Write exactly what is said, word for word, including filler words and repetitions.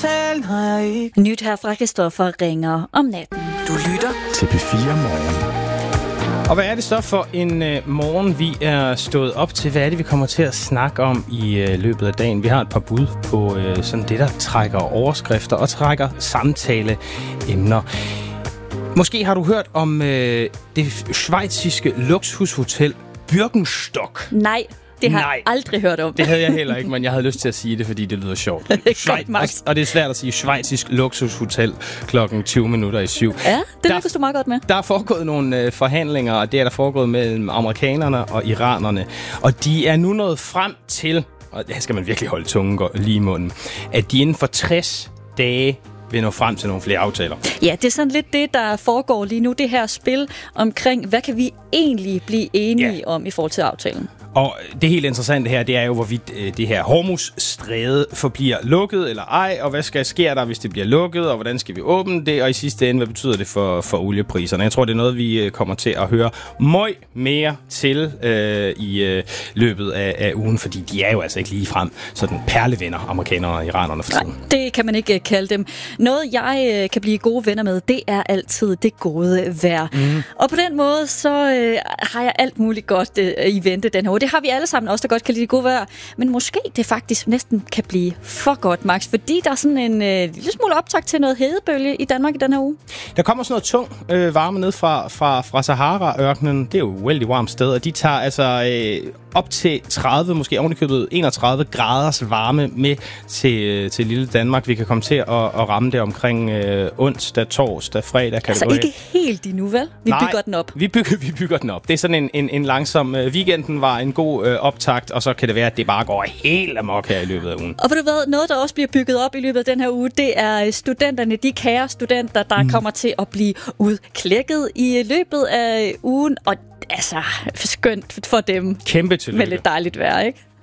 totalt har jeg ikke. Nyt her fra Christoffer ringer om natten. Du lytter til P fire Morgen. Og hvad er det så for en øh, morgen, vi er stået op til? Hvad er det, vi kommer til at snakke om i øh, løbet af dagen? Vi har et par bud på øh, sådan det, der trækker overskrifter og trækker samtaleemner. Måske har du hørt om øh, det schweiziske luksushotel Birkenstock. Nej. Det har Nej. jeg aldrig hørt om. Det havde jeg heller ikke, men jeg havde lyst til at sige det, fordi det lyder sjovt. Schweiz, og det er svært at sige schweizisk luksushotel klokken tyve minutter i syv. Ja, det der, lykkes du meget godt med. Der er foregået nogle øh, forhandlinger, og det er der foregået mellem amerikanerne og iranerne. Og de er nu nået frem til, og det skal man virkelig holde tungen lige i munden, at de inden for tres dage vil nå frem til nogle flere aftaler. Ja, det er sådan lidt det, der foregår lige nu. Det her spil omkring, hvad kan vi egentlig blive enige ja. om i forhold til aftalen? Og det helt interessante her, det er jo, hvorvidt øh, det her Hormuz-stræde forbliver lukket eller ej, og hvad skal ske der, hvis det bliver lukket, og hvordan skal vi åbne det, og i sidste ende, hvad betyder det for, for oliepriserne? Jeg tror, det er noget, vi øh, kommer til at høre møg mere til øh, i øh, løbet af, af ugen, fordi de er jo altså ikke lige frem sådan perlevenner, amerikanerne og iranerne for tiden. Nej, det kan man ikke kalde dem. Noget, jeg øh, kan blive gode venner med, det er altid det gode vejr. Mm. Og på den måde, så øh, har jeg alt muligt godt øh, i vente den her uge. Det har vi alle sammen også, der godt kan lide det gode vejr. Men måske det faktisk næsten kan blive for godt, Max. Fordi der er sådan en øh, lille smule optakt til noget hedebølge i Danmark i den her uge. Der kommer sådan noget tung øh, varme ned fra, fra, fra Sahara-ørkenen. Det er jo et vældig varmt sted, og de tager altså øh, op til tredive, måske ovenikøbet enogtredive graders varme med til, til lille Danmark. Vi kan komme til at, at ramme det omkring øh, onsdag, torsdag, fredag. Kan altså det ikke helt endnu, vel? Vi Nej, bygger den op. Vi bygger, vi bygger den op. Det er sådan en, en, en langsom... Øh, weekenden var en god øh, optakt, og så kan det være, at det bare går helt amok her i løbet af ugen. Og ved du hvad, noget der også bliver bygget op i løbet af den her uge, det er studenterne, de kære studenter, der mm. kommer til at blive udklækket i løbet af ugen, og altså skønt for dem. Kæmpe tillykke. Med lidt dejligt vejr, ikke?